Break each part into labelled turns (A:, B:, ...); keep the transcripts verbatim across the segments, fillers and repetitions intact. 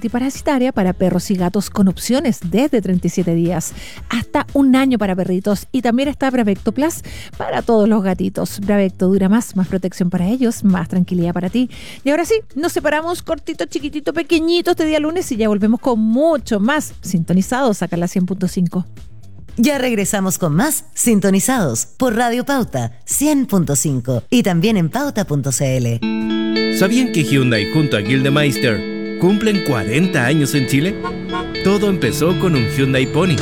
A: antiparasitaria para perros y gatos con opciones desde treinta y siete días hasta un año para perritos. Y también está Bravecto Plus para todos los gatitos. Bravecto dura más, más protección para ellos, más tranquilidad para ti. Y ahora sí, nos separamos cortito, chiquitito, pequeñito este día lunes y ya volvemos con mucho más sintonizados acá en la cien punto cinco.
B: Ya regresamos con más Sintonizados por Radio Pauta cien punto cinco y también en pauta punto c l.
C: ¿Sabían que Hyundai junto a Gildemeister cumplen cuarenta años en Chile? Todo empezó con un Hyundai Pony.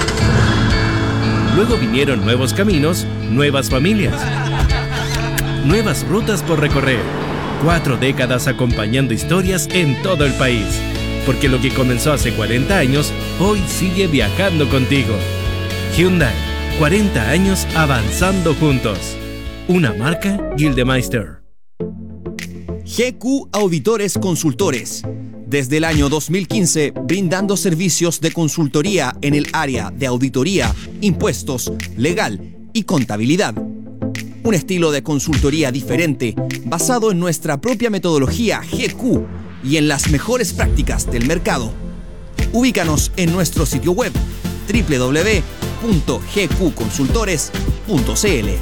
C: Luego vinieron nuevos caminos, nuevas familias, nuevas rutas por recorrer. Cuatro décadas acompañando historias en todo el país. Porque lo que comenzó hace cuarenta años, hoy sigue viajando contigo. Hyundai, cuarenta años avanzando juntos. Una marca Gildemeister.
D: G Q Auditores Consultores. Desde el año dos mil quince, brindando servicios de consultoría en el área de auditoría, impuestos, legal y contabilidad. Un estilo de consultoría diferente, basado en nuestra propia metodología G Q y en las mejores prácticas del mercado. Ubícanos en nuestro sitio web doble u doble u doble u punto g q consultores punto c l.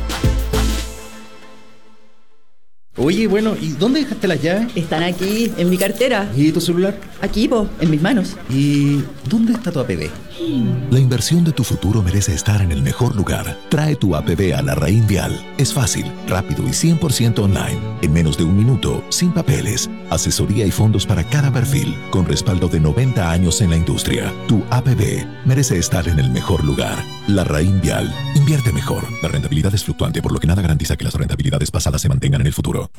E: Oye, bueno, ¿y dónde dejaste las llaves?
F: Están aquí, en mi cartera.
E: ¿Y tu celular?
F: Aquí, po, en mis manos.
E: ¿Y dónde está tu A P B?
G: La inversión de tu futuro merece estar en el mejor lugar. Trae tu A P B a Larraín Vial. Es fácil, rápido y cien por ciento online. En menos de un minuto, sin papeles. Asesoría y fondos para cada perfil, con respaldo de noventa años en la industria. Tu A P B merece estar en el mejor lugar. Larraín Vial. Invierte mejor. La rentabilidad es fluctuante, por lo que nada garantiza que las rentabilidades pasadas se mantengan en el futuro.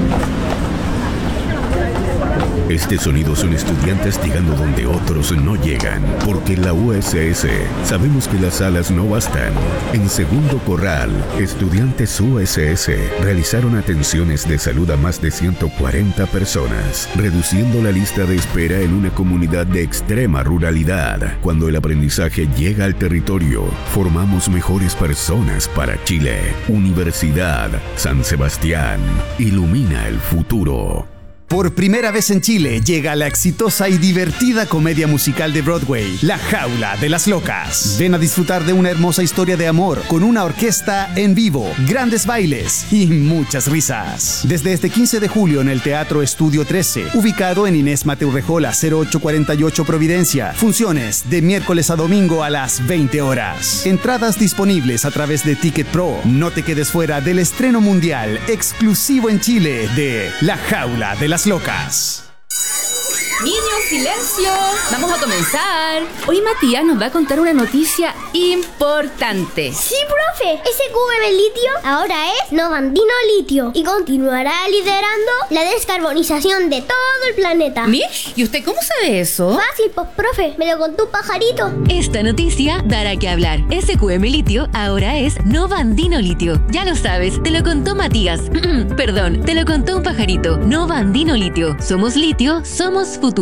H: Este sonido son estudiantes llegando donde otros no llegan, porque en la U S S sabemos que las salas no bastan. En Segundo Corral, estudiantes U S S realizaron atenciones de salud a más de ciento cuarenta personas, reduciendo la lista de espera en una comunidad de extrema ruralidad. Cuando el aprendizaje llega al territorio, formamos mejores personas para Chile. Universidad San Sebastián, ilumina el futuro.
I: Por primera vez en Chile llega la exitosa y divertida comedia musical de Broadway, La Jaula de las Locas. Ven a disfrutar de una hermosa historia de amor con una orquesta en vivo, grandes bailes y muchas risas. Desde este quince de julio en el Teatro Estudio trece, ubicado en Inés Mateurrejola cero ocho cuarenta y ocho Providencia. Funciones de miércoles a domingo a las veinte horas. Entradas disponibles a través de Ticket Pro. No te quedes fuera del estreno mundial exclusivo en Chile de La Jaula de las Locas.
J: Niños, silencio. Vamos a comenzar. Hoy Matías nos va a contar una noticia importante.
K: Sí, profe. Ese Q M litio ahora es Novandino Litio y continuará liderando la descarbonización de todo el planeta.
J: Mish, ¿y usted cómo sabe eso?
K: Fácil, pues, profe. Me lo contó un pajarito.
L: Esta noticia dará que hablar. Ese Q M litio ahora es Novandino Litio. Ya lo sabes, te lo contó Matías. Perdón, te lo contó un pajarito. Novandino Litio. Somos litio, somos futuro.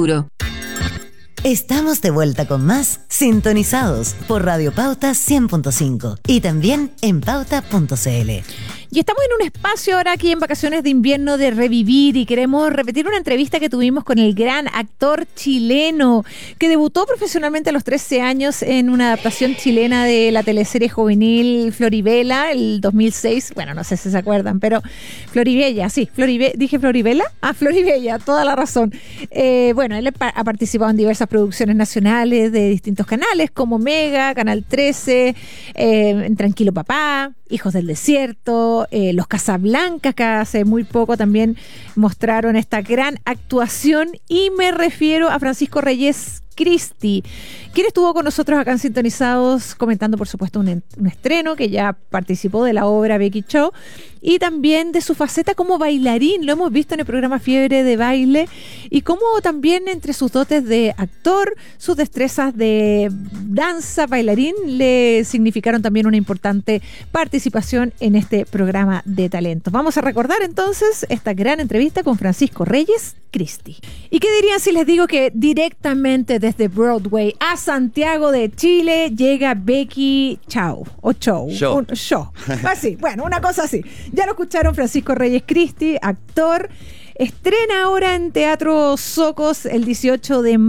B: Estamos de vuelta con más Sintonizados por Radio Pauta cien punto cinco y también en pauta punto c l.
A: Y estamos en un espacio ahora aquí en vacaciones de invierno de revivir y queremos repetir una entrevista que tuvimos con el gran actor chileno que debutó profesionalmente a los trece años en una adaptación chilena de la teleserie juvenil Floribela el dos mil seis. Bueno, no sé si se acuerdan, pero Floribella, sí, Floribe, dije Floribela, ah, Floribella, toda la razón. Eh, bueno, él ha participado en diversas producciones nacionales de distintos canales como Mega, Canal trece, eh, en Tranquilo Papá, Hijos del Desierto, eh, Los Casablancas, que hace muy poco también mostraron esta gran actuación, y me refiero a Francisco Reyes Cristi, quien estuvo con nosotros acá en Sintonizados comentando, por supuesto, un, un estreno que ya participó de la obra Becky Show y también de su faceta como bailarín. Lo hemos visto en el programa Fiebre de Baile, y cómo también entre sus dotes de actor, sus destrezas de danza, bailarín, le significaron también una importante participación en este programa de talentos. Vamos a recordar entonces esta gran entrevista con Francisco Reyes Cristi. ¿Y qué dirían si les digo que directamente desde Broadway a Santiago de Chile llega Becky Show o Show?
M: Show.
A: Un show. Así, bueno, una cosa así. Ya lo escucharon, Francisco Reyes Cristi, actor. Estrena ahora en Teatro Socos el dieciocho de